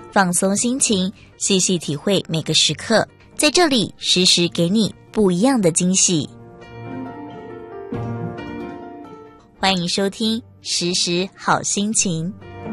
放松心情，细细体会每个时刻，在这里时时给你不一样的惊喜。欢迎收听时时好心情。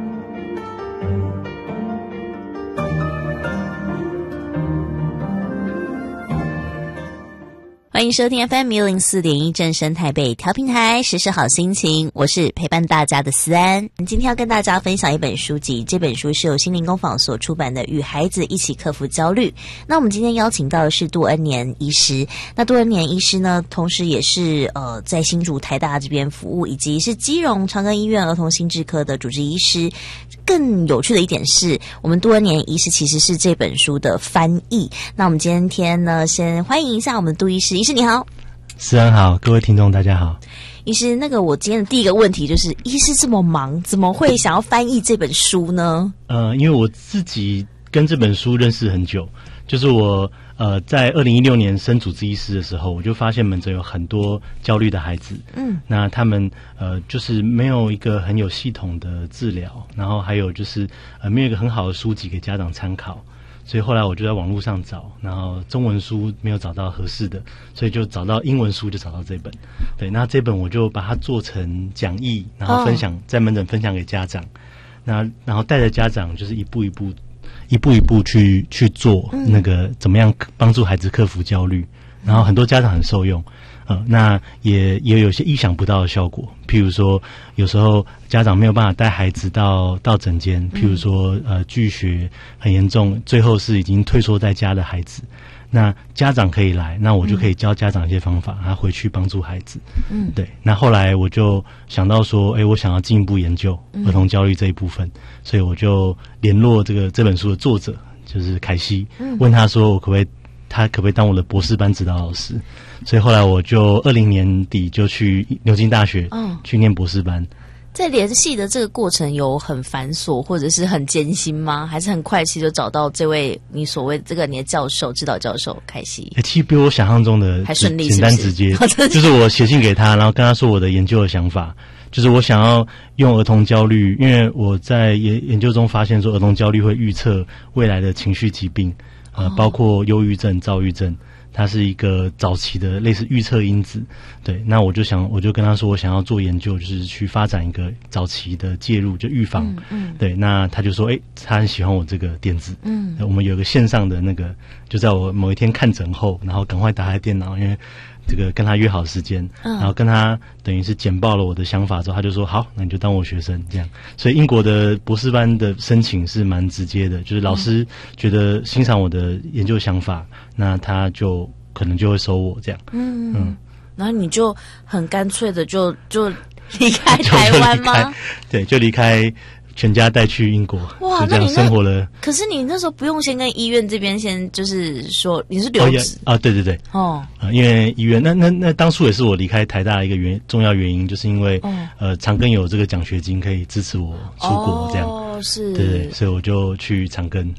欢迎收听 FM 104.1正声台北调频台，时时好心情，我是陪伴大家的思安。今天要跟大家分享一本书籍，这本书是由心灵工坊所出版的《与孩子一起克服焦虑》。那我们今天邀请到的是杜恩年医师。那杜恩年医师呢，同时也是在新竹台大这边服务，以及是基隆长庚医院儿童心智科的主治医师。更有趣的一点是，我们杜恩年医师其实是这本书的翻译。那我们今天呢，先欢迎一下我们杜医师。医师你好。 思安好，各位听众大家好。 医师，我今天的第一个问题就是，医师这么忙，怎么会想要翻译这本书呢？ 因为我自己跟这本书认识很久，就是我在2016年升主治医师的时候，我就发现门诊有很多焦虑的孩子，那他们就是没有一个很有系统的治疗，然后还有就是没有一个很好的书籍给家长参考。所以后来我就在网络上找，然后中文书没有找到合适的，所以就找到英文书，就找到这本。对，那这本我就把它做成讲义，然后分享在门诊分享给家长。那然后带着家长就是一步一步去做那个怎么样帮助孩子克服焦虑，然后很多家长很受用。那也有些意想不到的效果，譬如说有时候家长没有办法带孩子到诊间，譬如说拒学很严重，最后是已经退缩在家的孩子，那家长可以来，那我就可以教家长一些方法，他回去帮助孩子。对。那后来我就想到说，我想要进一步研究儿童焦虑这一部分，所以我就联络这本书的作者，就是凯西，问他说他可不可以当我的博士班指导老师？所以后来我就2020年底就去牛津大学去念博士班。 在联系的这个过程有很繁琐或者是很艰辛吗？还是很快期就找到这位你所谓你的教授指导教授凯西？ 其实比我想象中的还顺利， 简单直接。就是我写信给他，然后跟他说我的研究的想法，就是我想要用儿童焦虑，因为我在研究中发现说儿童焦虑会预测未来的情绪疾病。包括忧郁症、躁郁症，它是一个早期的类似预测因子。对，那我就跟他说，我想要做研究，就是去发展一个早期的介入，就预防。对，那他就说，他很喜欢我这个点子。我们有个线上的就在我某一天看诊后，然后赶快打开电脑，因为这个跟他约好时间，然后跟他等于是简报了我的想法之后，他就说好，那你就当我学生这样。所以英国的博士班的申请是蛮直接的，就是老师觉得欣赏我的研究想法，那他就可能就会收我这样。 然后你就很干脆的就离开台湾吗？ 对，就离开。全家带去英国， 哇， 就这样生活了。 可是你那时候不用先跟医院这边先就是说你是留职对因为医院那当初也是我离开台大的一个重要原因，就是因为长庚有这个奖学金可以支持我出国这样。是，对，所以我就去长庚。